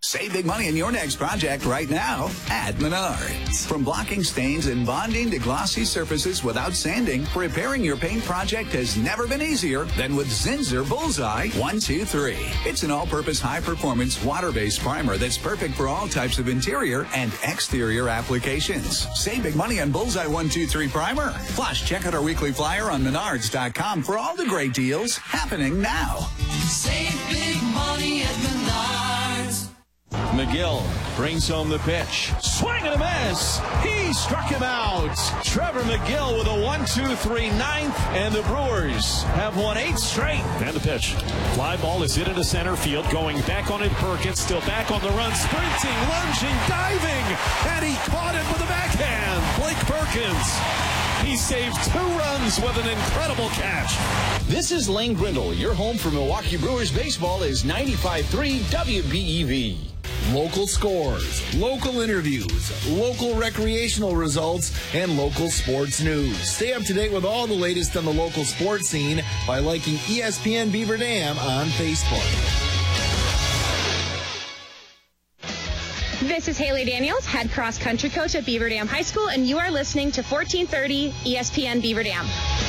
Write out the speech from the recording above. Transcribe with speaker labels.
Speaker 1: Save big money in your next project right now at Menards. From blocking stains and bonding to glossy surfaces without sanding, preparing your paint project has never been easier than with Zinsser Bullseye 123. It's an all-purpose high-performance water-based primer that's perfect for all types of interior and exterior applications. Save big money on Bullseye 123 primer. Plus, check out our weekly flyer on Menards.com for all the great deals happening now.
Speaker 2: Save big money at Menards.
Speaker 3: McGill brings home the pitch. Swing and a miss. He struck him out. Trevor McGill with a 1-2-3 ninth, and the Brewers have won 8 straight.
Speaker 4: And the pitch. Fly ball is hit into center field. Going back on it, Perkins. Still back on the run. Sprinting, lunging, diving. And he caught it with a backhand. Blake Perkins. He saved 2 runs with an incredible catch.
Speaker 5: This is Lane Grindle. Your home for Milwaukee Brewers baseball is 95.3 WBEV.
Speaker 6: Local scores, local interviews, local recreational results, and local sports news. Stay up to date with all the latest on the local sports scene by liking ESPN Beaver Dam on Facebook.
Speaker 7: This is Haley Daniels, head cross country coach at Beaver Dam High School, and you are listening to 1430 ESPN Beaver Dam.